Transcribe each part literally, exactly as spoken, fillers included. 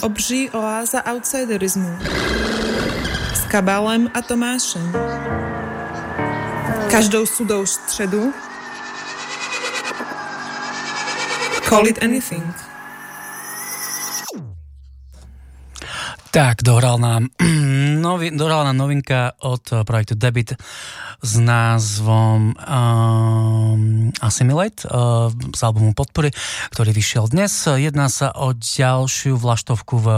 Obří oáza outsiderizmu. S Kabalem a Tomášem. Každou sudou středu. Call it anything. Tak, dohral nám, novi, dohrala nám novinka od projektu Debit s názvom um, Assimilate uh, z albumu Podpory, ktorý vyšiel dnes. Jedná sa o ďalšiu vlaštovku v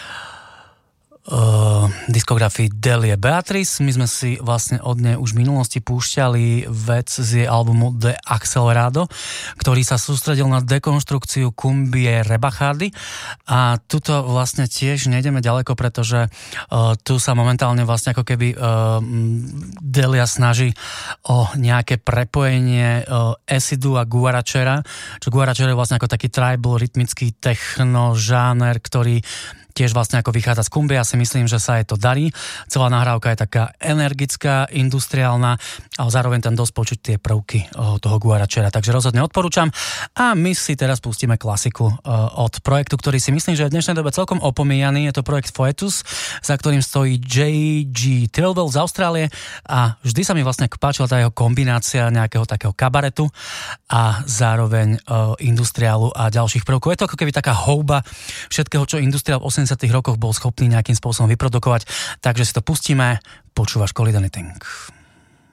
Uh, diskografii Delie Beatrice. My sme si vlastne od nej už v minulosti púšťali vec z jej albumu The Accelerado, ktorý sa sústredil na dekonštrukciu kumbie Rebachardy a tuto vlastne tiež nejdeme ďaleko, pretože uh, tu sa momentálne vlastne ako keby uh, Delia snaží o nejaké prepojenie uh, Acidu a Guarachera, čo Guarachera je vlastne ako taký tribal, rytmický techno žáner, ktorý tiež vlastne ako vychádza z kumbie. Ja si myslím, že sa jej to darí. Celá nahrávka je taká energická, industriálna, ale zároveň tam dosť počuť tie prvky toho Guarachera. Takže rozhodne odporúčam. A my si teraz pustíme klasiku od projektu, ktorý si myslím, že je v dnešnej dobe celkom opomíjaný. Je to projekt Foetus, za ktorým stojí J G Trilwell z Austrálie a vždy sa mi vlastne páčila tá jeho kombinácia nejakého takého kabaretu a zároveň industriálu a ďalších prvkov. Je to ako keby taká houba všetkého, čo industriál v osemdesiatych rokoch bol schopný nejakým spôsobom vyprodukovať. Takže si to pustíme. Počúvaš Call It Anything.